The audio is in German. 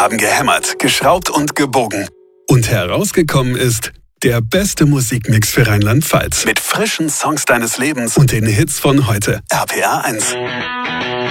haben gehämmert, geschraubt und gebogen. Und herausgekommen ist der beste Musikmix für Rheinland-Pfalz. Mit frischen Songs deines Lebens und den Hits von heute. RPR 1.